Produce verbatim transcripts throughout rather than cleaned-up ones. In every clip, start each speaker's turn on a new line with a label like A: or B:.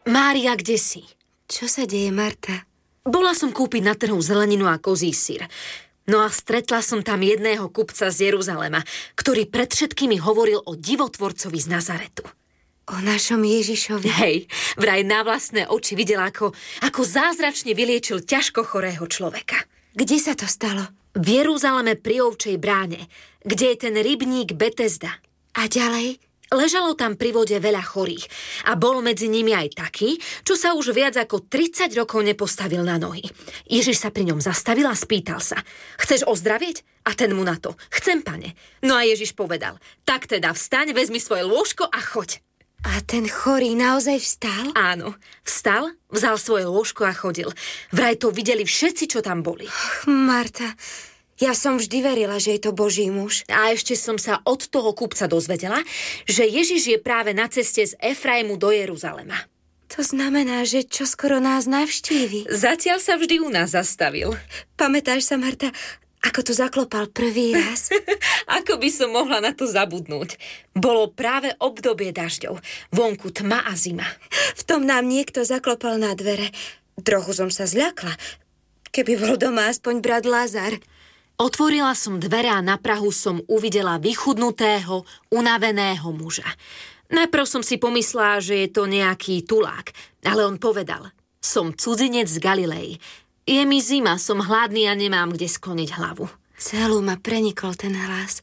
A: Mária, kde si?
B: Čo sa deje, Marta?
A: Bola som kúpiť na trhu zeleninu a kozí syr. No a stretla som tam jedného kupca z Jeruzalema, ktorý pred všetkými hovoril o divotvorcovi z Nazaretu.
B: O našom Ježišovi?
A: Hej, vraj na vlastné oči videla, ako, ako zázračne vyliečil ťažko chorého človeka.
B: Kde sa to stalo?
A: V Jeruzaleme pri Ovčej bráne, kde je ten rybník Betesda.
B: A ďalej?
A: Ležalo tam pri vode veľa chorých a bol medzi nimi aj taký, čo sa už viac ako tridsať rokov nepostavil na nohy. Ježiš sa pri ňom zastavil a spýtal sa: Chceš ozdravieť? A ten mu na to: Chcem, pane. No a Ježiš povedal: Tak teda vstaň, vezmi svoje lôžko a choď.
B: A ten chorý naozaj vstal?
A: Áno, vstal, vzal svoje lôžko a chodil. Vraj to videli všetci, čo tam boli.
B: Och, Marta, ja som vždy verila, že je to Boží muž.
A: A ešte som sa od toho kupca dozvedela, že Ježiš je práve na ceste z Efraimu do Jeruzalema.
B: To znamená, že čoskoro nás navštívi.
A: Zatiaľ sa vždy u nás zastavil.
B: Pamätáš sa, Marta, ako to zaklopal prvý raz?
A: Ako by som mohla na to zabudnúť? Bolo práve obdobie dažďov. Vonku tma a zima.
B: V tom nám niekto zaklopal na dvere. Trochu som sa zľakla. Keby bol doma aspoň brat Lazar.
A: Otvorila som dvere a na prahu som uvidela vychudnutého, unaveného muža. Najprv som si pomyslela, že je to nejaký tulák, ale on povedal: Som cudzinec z Galilei. Je mi zima, som hladný a nemám kde skloniť hlavu.
B: Celú ma prenikol ten hlas.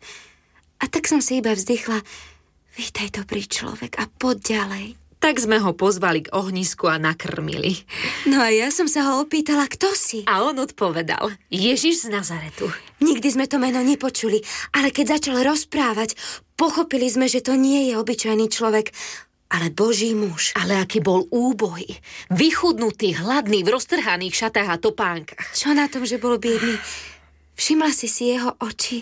B: A tak som si iba vzdychla: Vítaj, dobrý človek, a poď ďalej.
A: Tak sme ho pozvali k ohnisku a nakrmili.
B: No a ja som sa ho opýtala, kto si?
A: A on odpovedal: Ježiš z Nazaretu.
B: Nikdy sme to meno nepočuli, ale keď začal rozprávať, pochopili sme, že to nie je obyčajný človek, ale Boží muž.
A: Ale aký bol úbohý, vychudnutý, hladný, v roztrhaných šatách a topánkach.
B: Čo na tom, že bol biedný? Všimla si si jeho oči?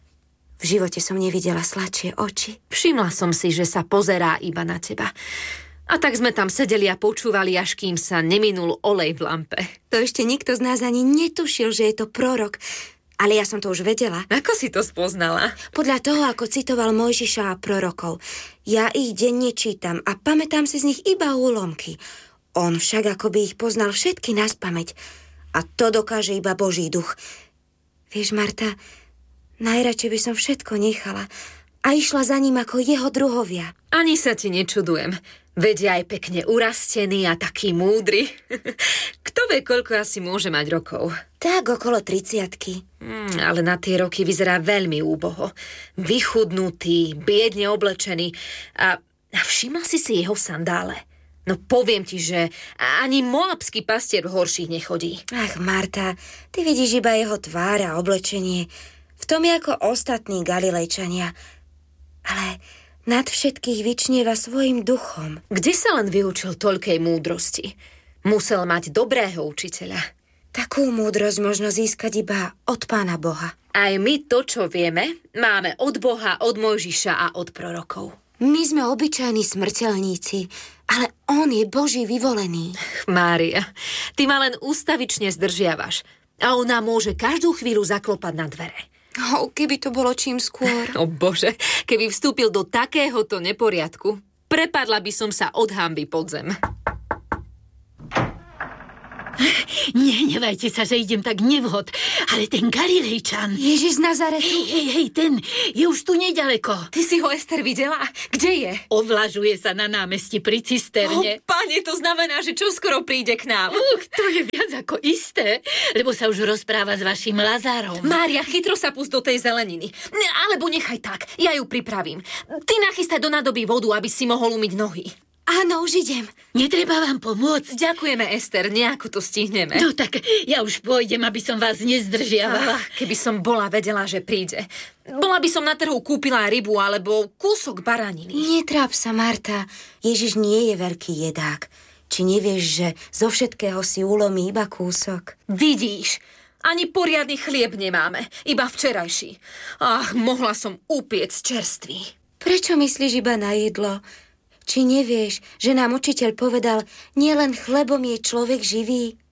B: V živote som nevidela sladšie oči.
A: Všimla som si, že sa pozerá iba na teba. A tak sme tam sedeli a počúvali, až kým sa neminul olej v lampe.
B: To ešte nikto z nás ani netušil, že je to prorok. Ale ja som to už vedela.
A: Ako si to spoznala?
B: Podľa toho, ako citoval Mojžiša a prorokov. Ja ich denne čítam a pamätám si z nich iba úlomky. On však akoby ich poznal všetky naspamäť. A to dokáže iba Boží duch. Vieš, Marta, najradšej by som všetko nechala a išla za ním ako jeho druhovia.
A: Ani sa ti nečudujem. Veď aj pekne urastený a taký múdry. Kto vie, koľko asi môže mať rokov?
B: Tak okolo tridsiatky.
A: Mm, ale na tie roky vyzerá veľmi úboho. Vychudnutý, biedne oblečený. A, a všimla si si jeho sandále? No poviem ti, že ani moabský pastier v horších nechodí.
B: Ach, Marta, ty vidíš iba jeho tvár a oblečenie. V tom je ako ostatní Galilejčania. Ale nad všetkých vyčnieva svojim duchom.
A: Kde sa len vyučil toľkej múdrosti? Musel mať dobrého učiteľa.
B: Takú múdrosť možno získať iba od Pána Boha.
A: Aj my to, čo vieme, máme od Boha, od Mojžiša a od prorokov.
B: My sme obyčajní smrteľníci, ale on je Boží vyvolený.
A: Mária, ty ma len ústavične zdržiavaš a ona môže každú chvíľu zaklopať na dvere.
B: Oh, keby to bolo čím skôr.
A: O Bože, keby vstúpil do takéhoto neporiadku, prepadla by som sa od hanby pod zem.
C: Nehnevajte sa, že idem tak nevhod, ale ten Galilejčan...
B: Ježiš z Nazaretu.
C: Hej, hej, hej, ten je už tu nedaleko.
A: Ty si ho, Ester, videla? Kde je?
C: Ovlažuje sa na námestí pri cisterne.
A: O, pane, to znamená, že čoskoro príde k nám.
C: Uch, to je viac ako isté, lebo sa už rozpráva s vašim Lazárom.
A: Mária, chytro sa pust do tej zeleniny. Alebo nechaj tak, ja ju pripravím. Ty nachystaj do nádoby vodu, aby si mohol umyť nohy.
B: Áno, už idem.
C: Netreba vám pomôcť.
A: Ďakujeme, Ester, nejako to stihneme.
C: No tak ja už pôjdem, aby som vás nezdržiavala.
A: Ach, keby som bola vedela, že príde. Bola by som na trhu kúpila rybu alebo kúsok baraniny.
B: Netráp sa, Marta. Ježiš nie je veľký jedák. Či nevieš, že zo všetkého si ulomí iba kúsok?
A: Vidíš, ani poriadny chlieb nemáme, iba včerajší. Ach, mohla som upiecť čerstvý.
B: Prečo myslíš iba na jedlo? Či nevieš, že nám učiteľ povedal, nielen chlebom je človek živý?